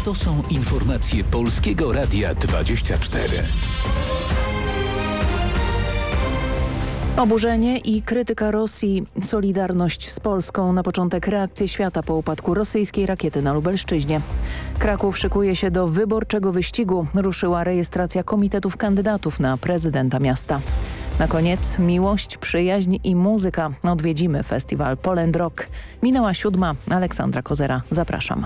To są informacje Polskiego Radia 24. Oburzenie i krytyka Rosji. Solidarność z Polską. Na początek reakcje świata po upadku rosyjskiej rakiety na Lubelszczyźnie. Kraków szykuje się do wyborczego wyścigu. Ruszyła rejestracja komitetów kandydatów na prezydenta miasta. Na koniec miłość, przyjaźń i muzyka. Odwiedzimy festiwal Poland Rock. Minęła 7. Aleksandra Kozera. Zapraszam.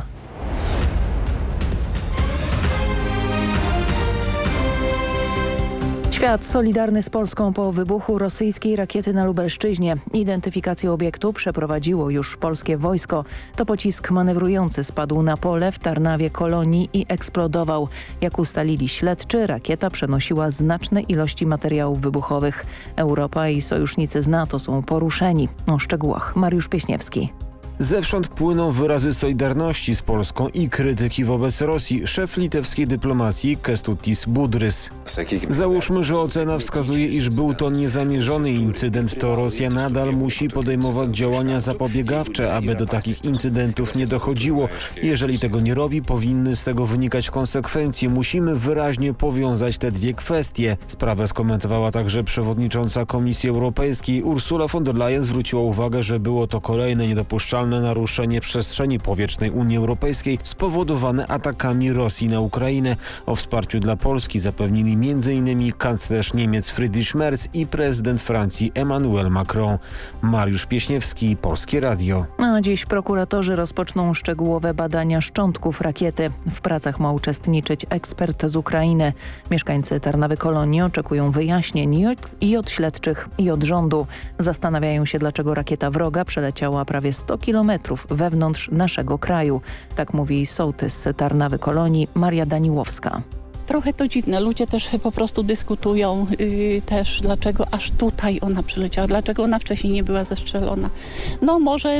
Świat solidarny z Polską po wybuchu rosyjskiej rakiety na Lubelszczyźnie. Identyfikację obiektu przeprowadziło już polskie wojsko. To pocisk manewrujący spadł na pole w Tarnawie Kolonii i eksplodował. Jak ustalili śledczy, rakieta przenosiła znaczne ilości materiałów wybuchowych. Europa i sojusznicy z NATO są poruszeni. O szczegółach Mariusz Pieśniewski. Zewsząd płyną wyrazy solidarności z Polską i krytyki wobec Rosji. Szef litewskiej dyplomacji Kęstutis Budrys. Załóżmy, że ocena wskazuje, iż był to niezamierzony incydent, to Rosja nadal musi podejmować działania zapobiegawcze, aby do takich incydentów nie dochodziło. Jeżeli tego nie robi, powinny z tego wynikać konsekwencje. Musimy wyraźnie powiązać te dwie kwestie. Sprawę skomentowała także przewodnicząca Komisji Europejskiej. Ursula von der Leyen zwróciła uwagę, że było to kolejne niedopuszczalne naruszenie przestrzeni powietrznej Unii Europejskiej spowodowane atakami Rosji na Ukrainę. O wsparciu dla Polski zapewnili m.in. kanclerz Niemiec Friedrich Merz i prezydent Francji Emmanuel Macron. Mariusz Pieśniewski, Polskie Radio. A dziś prokuratorzy rozpoczną szczegółowe badania szczątków rakiety. W pracach ma uczestniczyć ekspert z Ukrainy. Mieszkańcy Tarnawy Kolonii oczekują wyjaśnień i od śledczych, i od rządu. Zastanawiają się, dlaczego rakieta wroga przeleciała prawie 100 kilometrów wewnątrz naszego kraju. Tak mówi sołtys Tarnawy Kolonii Maria Daniłowska. Trochę to dziwne. Ludzie też po prostu dyskutują też, dlaczego aż tutaj ona przyleciała, dlaczego ona wcześniej nie była zestrzelona. No może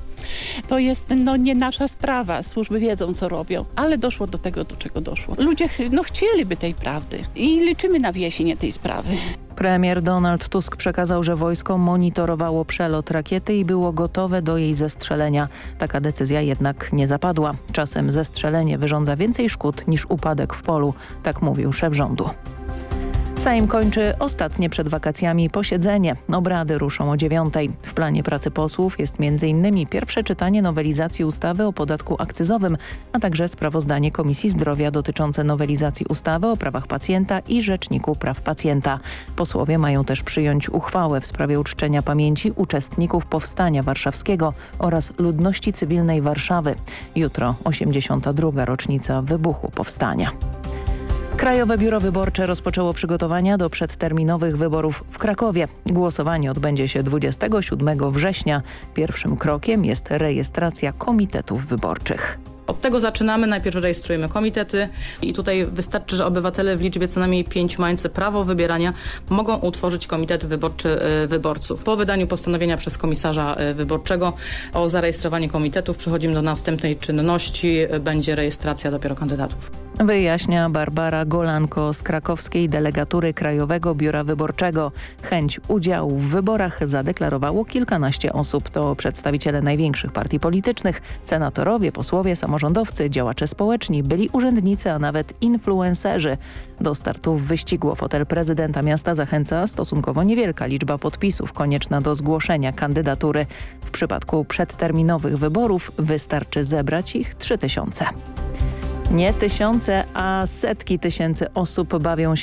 to jest nie nasza sprawa. Służby wiedzą, co robią, ale doszło do tego, do czego doszło. Ludzie chcieliby tej prawdy i liczymy na wyjaśnienie tej sprawy. Premier Donald Tusk przekazał, że wojsko monitorowało przelot rakiety i było gotowe do jej zestrzelenia. Taka decyzja jednak nie zapadła. Czasem zestrzelenie wyrządza więcej szkód niż upadek w polu. Tak mówił szef rządu. Sejm kończy ostatnie przed wakacjami posiedzenie. Obrady ruszą o 9:00. W planie pracy posłów jest m.in. pierwsze czytanie nowelizacji ustawy o podatku akcyzowym, a także sprawozdanie Komisji Zdrowia dotyczące nowelizacji ustawy o prawach pacjenta i Rzeczniku Praw Pacjenta. Posłowie mają też przyjąć uchwałę w sprawie uczczenia pamięci uczestników Powstania Warszawskiego oraz ludności cywilnej Warszawy. Jutro 82. rocznica wybuchu powstania. Krajowe Biuro Wyborcze rozpoczęło przygotowania do przedterminowych wyborów w Krakowie. Głosowanie odbędzie się 27 września. Pierwszym krokiem jest rejestracja komitetów wyborczych. Od tego zaczynamy. Najpierw rejestrujemy komitety i tutaj wystarczy, że obywatele w liczbie co najmniej 5 mający prawo wybierania mogą utworzyć komitet wyborczy wyborców. Po wydaniu postanowienia przez komisarza wyborczego o zarejestrowanie komitetów przechodzimy do następnej czynności. Będzie rejestracja dopiero kandydatów. Wyjaśnia Barbara Golanko z krakowskiej delegatury Krajowego Biura Wyborczego. Chęć udziału w wyborach zadeklarowało kilkanaście osób. To przedstawiciele największych partii politycznych, senatorowie, posłowie, samorządowcy, działacze społeczni, byli urzędnicy, a nawet influencerzy. Do startu w wyścigu o fotel prezydenta miasta zachęca stosunkowo niewielka liczba podpisów konieczna do zgłoszenia kandydatury. W przypadku przedterminowych wyborów wystarczy zebrać ich 3000. Nie tysiące, a setki tysięcy osób bawią się